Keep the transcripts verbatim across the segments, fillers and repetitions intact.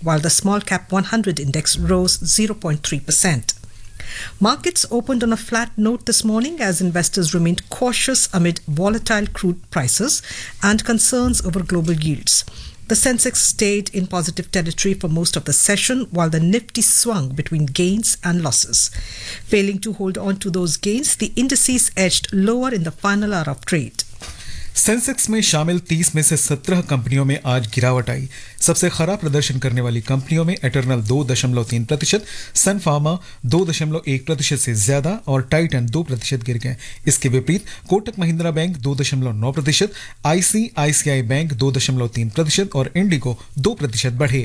while the small cap one hundred index rose zero point three percent. Markets opened on a flat note this morning as investors remained cautious amid volatile crude prices and concerns over global yields. The Sensex stayed in positive territory for most of the session, while the Nifty swung between gains and losses. Failing to hold on to those gains, the indices edged lower in the final hour of trade. Sensex में शामिल तीस में से सत्रह कंपनियों में आज गिरावट आई। सबसे खराब प्रदर्शन करने वाली कंपनियों में एटर्नल दो दशमलव तीन प्रतिशत, सन फार्मा दो दशमलव एक प्रतिशत से ज्यादा और टाइटन दो प्रतिशत गिर गए। इसके विपरीत कोटक महिंद्रा बैंक दो दशमलव नौ प्रतिशत, आईसीआईसीआई बैंक दो दशमलव तीन प्रतिशत और इंडिगो दो प्रतिशत बढ़े।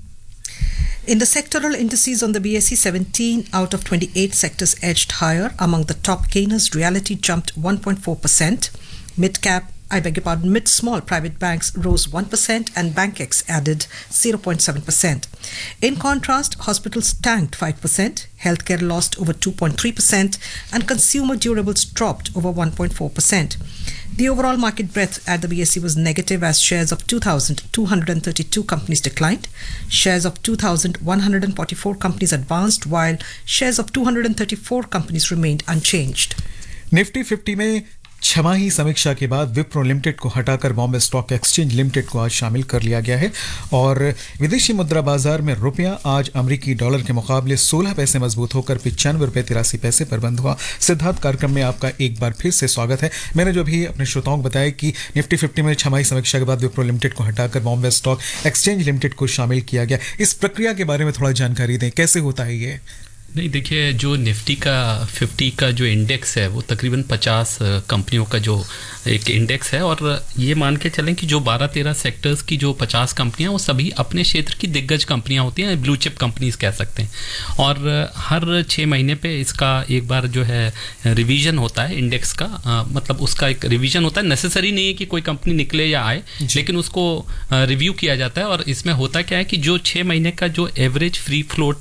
In the sectoral indices on the B S E, seventeen out of twenty-eight sectors edged higher. Among the top gainers, Realty jumped one point four percent. Mid-cap, I beg your pardon, mid-small private banks rose one percent and BankX added zero point seven percent. In contrast, hospitals tanked five percent, healthcare lost over two point three percent and consumer durables dropped over one point four percent. The overall market breadth at the B S E was negative as shares of two thousand two hundred thirty-two companies declined. Shares of two thousand one hundred forty-four companies advanced while shares of two hundred thirty-four companies remained unchanged. Nifty fifty में छमाही समीक्षा के बाद Wipro limited को हटाकर Bombay stock exchange limited को आज शामिल कर लिया गया है और विदेशी मुद्रा बाजार में रुपया आज अमेरिकी डॉलर के मुकाबले सोलह पैसे मजबूत होकर पिचानवे रुपये तिरासी पैसे पर बंद हुआ। सिद्धार्थ, कार्यक्रम में आपका एक बार फिर से स्वागत है। मैंने जो भी अपने श्रोताओं को बताया कि निफ्टी फिफ्टी में छमाही समीक्षा के बाद विप्रो लिमिटेड को हटाकर बॉम्बे स्टॉक एक्सचेंज लिमिटेड को शामिल किया गया। इस प्रक्रिया के बारे में थोड़ा जानकारी दें, कैसे होता है ये? नहीं, देखिए, जो निफ्टी का फिफ्टी का जो इंडेक्स है वो तकरीबन पचास कंपनियों का जो एक इंडेक्स है और ये मान के चलें कि जो बारह तेरह सेक्टर्स की जो पचास कंपनियां वो सभी अपने क्षेत्र की दिग्गज कंपनियां होती हैं, ब्लू चिप कंपनीज कह सकते हैं। और हर छः महीने पे इसका एक बार जो है रिवीजन होता है इंडेक्स का, आ, मतलब उसका एक रिवीजन होता है। नेसेसरी नहीं है कि कोई कंपनी निकले या आए, लेकिन उसको रिव्यू किया जाता है। और इसमें होता क्या है कि जो छः महीने का जो एवरेज फ्री फ्लोट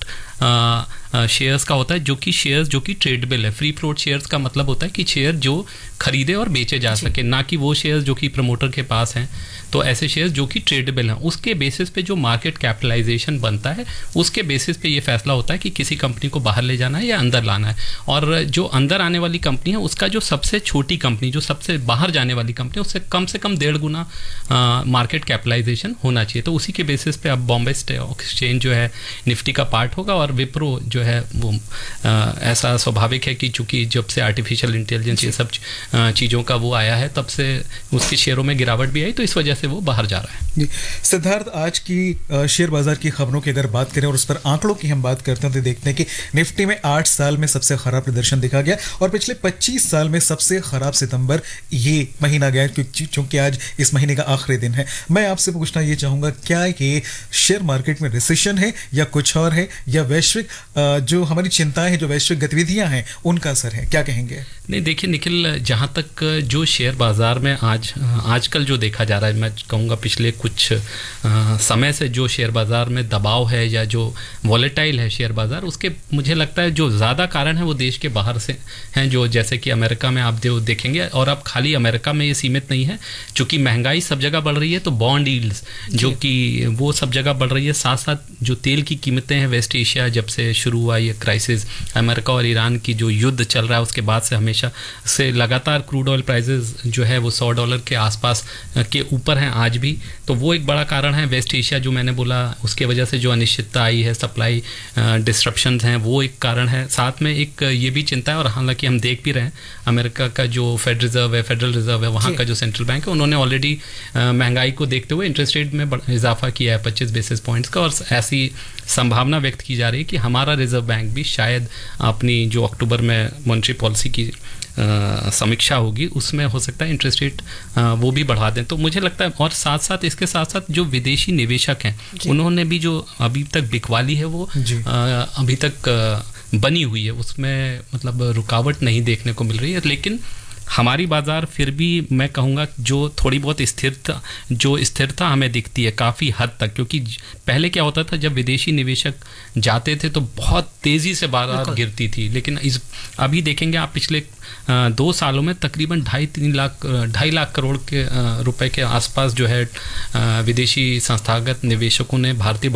शेयर्स का होता है, जो कि शेयर्स जो कि ट्रेडेबल है। फ्री फ्लोट शेयर्स का मतलब होता है कि शेयर जो खरीदे और बेचे जा सके, ना कि वो शेयर्स जो कि प्रमोटर के पास हैं। तो ऐसे शेयर्स जो कि ट्रेडेबल हैं, उसके बेसिस पे जो मार्केट कैपिटलाइजेशन बनता है, उसके बेसिस पे ये फैसला होता है कि किसी कंपनी को बाहर ले जाना है या अंदर लाना है। और जो अंदर आने वाली कंपनी है, उसका जो सबसे छोटी कंपनी, जो सबसे बाहर जाने वाली कंपनी, उससे कम से कम डेढ़ गुना मार्केट कैपिटलाइजेशन होना चाहिए। तो उसी के बेसिस पे अब बॉम्बे स्टॉक एक्सचेंज जो है निफ्टी का पार्ट होगा। और विप्रो जो है वो आ, ऐसा स्वाभाविक है कि चूंकि जब से आर्टिफिशियल इंटेलिजेंस ये सब चीज़ों का वो आया है, तब से उसके शेयरों में गिरावट भी आई, तो इस वजह से वो बाहर जा रहा है। सिद्धार्थ, आज की शेयर बाजार की खबरों की अगर बात करें और उस पर आंकड़ों की हम बात करते हैं तो देखते हैं कि निफ्टी में आठ साल में सबसे खराब प्रदर्शन देखा गया और पिछले पच्चीस साल में सबसे खराब सितंबर ये महीना गया, क्योंकि आज इस महीने का आखिरी दिन है। मैं आपसे पूछना ये चाहूंगा, क्या ये शेयर मार्केट में रिसेशन है या कुछ और है, या वैश्विक जो हमारी चिंताएं हैं, जो वैश्विक गतिविधियां हैं, उनका असर है? क्या कहेंगे? नहीं, देखिए निखिल, जहाँ तक जो शेयर बाज़ार में आज आजकल जो देखा जा रहा है, मैं कहूँगा पिछले कुछ आ, समय से जो शेयर बाज़ार में दबाव है या जो वॉलेटाइल है शेयर बाज़ार, उसके मुझे लगता है जो ज़्यादा कारण है वो देश के बाहर से हैं। जो जैसे कि अमेरिका में आप जो देखेंगे, और अब खाली अमेरिका में ये सीमित नहीं है, चूँकि महंगाई सब जगह बढ़ रही है, तो बॉन्ड यील्ड्स जो कि वो सब जगह बढ़ रही है। साथ साथ जो तेल की कीमतें हैं, वेस्ट एशिया जब से शुरू हुआ ये क्राइसिस, अमेरिका और ईरान की जो युद्ध चल रहा है, उसके बाद से हमेशा से लगातार क्रूड ऑयल प्राइसेस जो है वो सौ डॉलर के आसपास के ऊपर हैं आज भी। तो वो एक बड़ा कारण है। वेस्ट एशिया जो मैंने बोला, उसके वजह से जो अनिश्चितता आई है, सप्लाई डिस्ट्रप्शंस हैं, वो एक कारण है। साथ में एक ये भी चिंता है, और हालांकि हम देख भी रहे हैं, अमेरिका का जो फेड रिजर्व है, फेडरल रिजर्व है, वहाँ का जो सेंट्रल बैंक है, उन्होंने ऑलरेडी महंगाई को देखते हुए इंटरेस्ट रेट में इजाफा किया है पच्चीस बेसिस पॉइंट्स का। और ऐसी संभावना व्यक्त की जा रही है कि हमारा रिजर्व बैंक भी शायद अपनी जो अक्टूबर में मॉनेटरी पॉलिसी की आ, समीक्षा होगी, उसमें हो सकता है इंटरेस्ट रेट वो भी बढ़ा दें। तो मुझे लगता है, और साथ साथ इसके साथ साथ जो विदेशी निवेशक हैं, उन्होंने भी जो अभी तक बिकवाली है वो आ, अभी तक आ, बनी हुई है, उसमें मतलब रुकावट नहीं देखने को मिल रही है। लेकिन हमारी बाज़ार फिर भी मैं कहूँगा जो थोड़ी बहुत स्थिरता जो स्थिरता हमें दिखती है काफ़ी हद तक, क्योंकि पहले क्या होता था, जब विदेशी निवेशक जाते थे तो बहुत तेज़ी से बाज़ार गिरती थी। लेकिन इस अभी देखेंगे आप, पिछले दो सालों में तकरीबन ढाई तीन लाख ढाई लाख करोड़ के रुपए के आसपास जो है विदेशी संस्थागत निवेशकों ने भारतीय